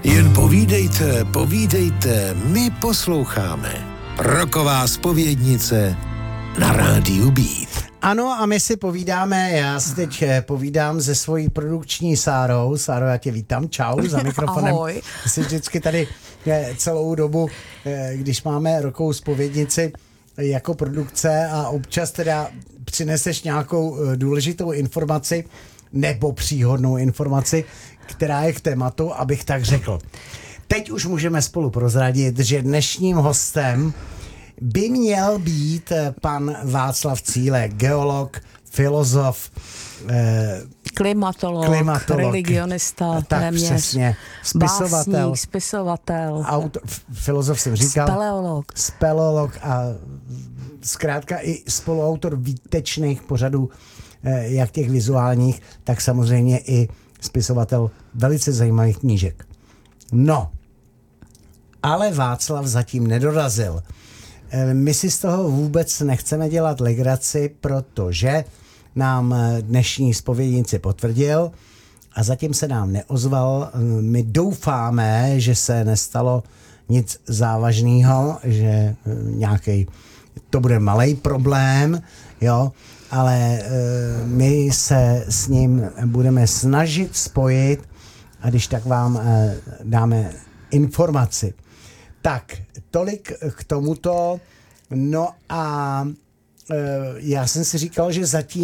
Jen povídejte, povídejte, my posloucháme. Roková zpovědnice na rádiu Beat. Ano, a my si povídáme, já si teď povídám se svojí produkční Sárou. Sáro, já tě vítám, čau, za mikrofonem. Ahoj. Jsi vždycky tady celou dobu, když máme rokovou zpovědnici jako produkce a občas teda přineseš nějakou důležitou informaci nebo příhodnou informaci, která je k tématu, abych tak řekl. Teď už můžeme spolu prozradit, že dnešním hostem by měl být pan Václav Cílek, geolog, filozof, klimatolog, religionista, tak téměř, přesně, spisovatel, básník, spisovatel, filozof jsem říkal, speleolog a zkrátka i spoluautor výtečných pořadů, jak těch vizuálních, tak samozřejmě i spisovatel velice zajímavých knížek. No, ale Václav zatím nedorazil. My si z toho vůbec nechceme dělat legraci, protože nám dnešní zpovědnici potvrdil a zatím se nám neozval. My doufáme, že se nestalo nic závažného, že nějaký to bude malej problém, jo, ale my se s ním budeme snažit spojit a když tak vám dáme informaci. Tak, tolik k tomuto. No a já jsem si říkal, že zatím